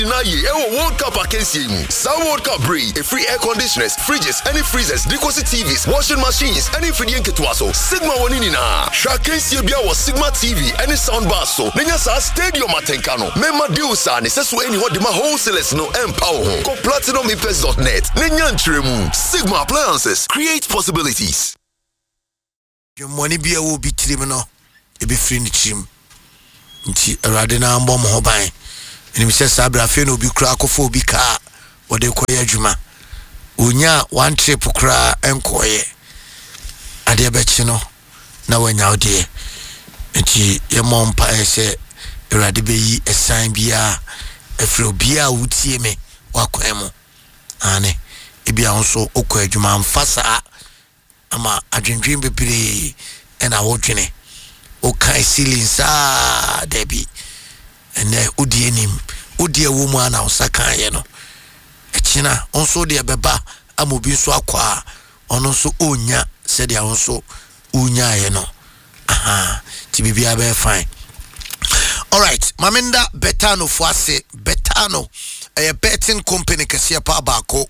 World Cup against you. Some World Cup breed, a free air conditioners, fridges, any freezers, decorative TVs, washing machines, any free Ketwaso. Sigma Wanina. Shakens Yabia was Sigma TV, any sound bar so. Nenyasa Stadium Matenkano. Memma Deusa, Nessu anyone, the wholesalers no empower. Go platinumipes.net. Nenyan Tremu. Sigma appliances. Create possibilities. Your money be a will be trimino. It be free trim. Nti Radina Mbom Hobai. And he says, Sabra Feno be crackophobia car or the Koya Juma. Unya one trip cra and Koye. Adia Betchino, now when out there. And she, your mom pie say, Radibe, a sign bia, a fro bia would see me, Wakwemo. Ane, it be also Okoya Juma and Fassa. Ama, I dream be and I watch it. Okay, ceilings, Debbie. And Udienim, Udia woman, our Sakan, you know. Echina, also dear Beba, Amubi Swakwa, on also Unya, said they also Unya, you know. Aha, Tibia be fine. All right, Maminda Betano Fwase, Betano, a betting company, Kasia Pabako,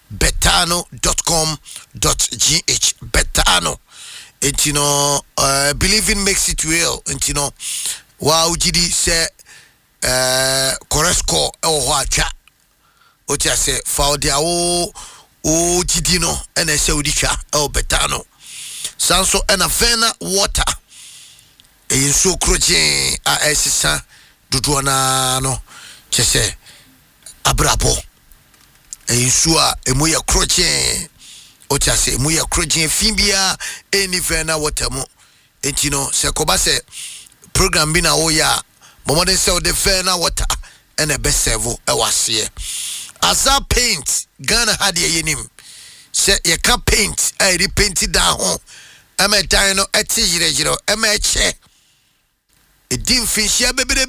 betano.com.gh, Betano. And you know, believing makes it real, and you know, wow, GD say. Koresko Owacha Ocha say Faudia o Gidino and a Saudicha El Betano Sanso and a Vena water in so croche a Esisa Duduanano Chese Abrapo in Sua Emuya croche Ocha say Muya croche Fimbia any Vena watermo and you know Sekobase program bina oya Momodin sell the Fena water and a best servo was here. Azar paint, Ghana had ye nim. Say ye can paint, I repainted down home. I'm a dino at Tigero, I'm a chair. It didn't fish ya baby.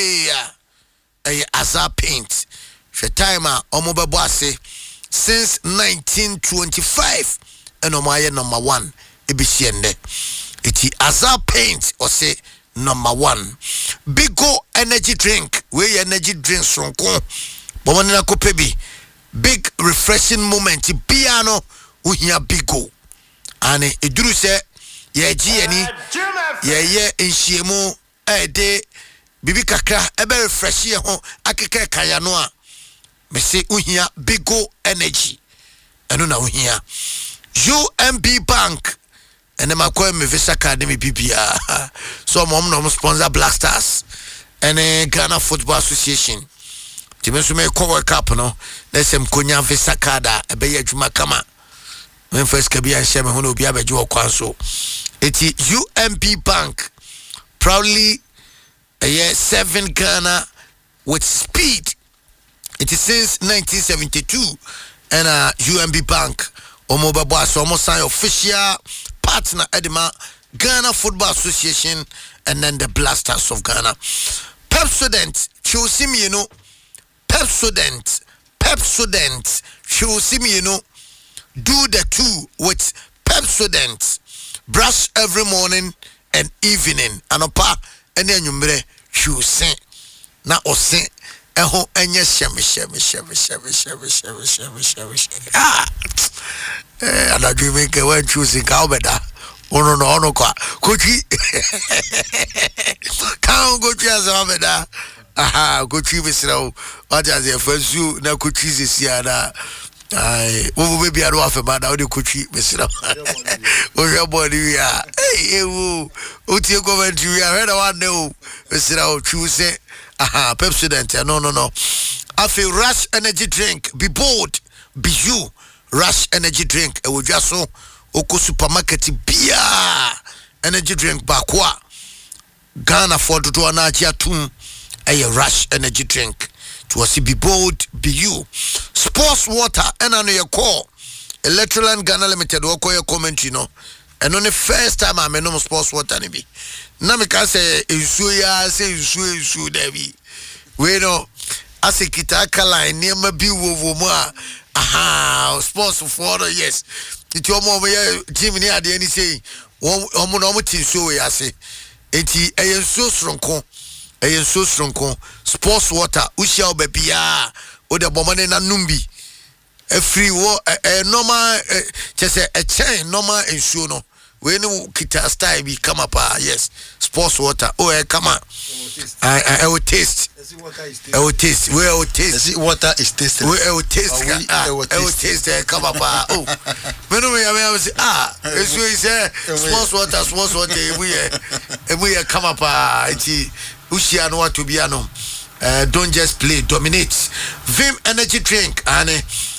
A Azar paint. Shetimer, Omobabase, since 1925, and Omaya number 1, Ibisiende. It's Azar paint, or say. Number 1, Bigo energy drink. Where energy drinks from Kon. Bomanina Kopebi. Big refreshing moment. Piano. Uhia Bigo. And it do say, ye GNE. Ye in Shiemu. De Bibi Kaka. Ebe refresh ye hon. Akeke Kayanoa. Me say Uhia Bigo energy. Anuna Uhia. UMB Bank. And then I call me Visa Academy BBA. So mom no sponsor Black Stars and Ghana Football Association. Timesu me ko work up no. Let's say Konya Visa Kada ebeye juma kama. When first kabi an share me hono obi abeju okwanso. Eti UMB Bank proudly a year 7 Ghana with speed. It is since 1972 and UMB Bank Omobabo so almost sign official partner Edema Ghana Football Association and then the Blasters of Ghana. Pepsodent, Chusimi, you know. Pepsodent, Chusimi, you know. Do the 2 with Pepsodent. Brush every morning and evening. Anopa, and then you may choose. Now, or say, eho enye shemi. And I do make a one choosing Calbeda. No, Coachy. Can't go to Azameda. Aha, Coachy Missro. What as your first you now Coaches is Siana. I will be a rough about how the Coachy Missro. Oh, your body, hey, what you go into? I heard one no, Mr. Choose. Aha, Pepsodent. No. I feel Rush energy drink. Be bold. Be you. Rush energy drink. E just so oko supermarket beer energy drink bakwa. Ghana for to anachia tum. A Rush energy drink. To see be bold. Be you. Sports water. And on your call. Electroland Ghana Limited. Wako your comment, you know. And on the first time I know sports water ni bi. Na me ka say isu Debbie. We know as a kitaka line near my be wo aha sports for yes. It's your mom Jimmy near the any say one team so we say. Eti so strong ɛyɛ nsuo soronko sports water ushia obebia o de bomane na numbi free wo normal chese a chain normal nsuo no we no kita style bi come up yes sports water come on I will taste I will taste we will taste water is tasty we will taste I will taste come up me no me say sports water we come up enti ushia no to be don't just play, dominate. Vim energy drink, ane.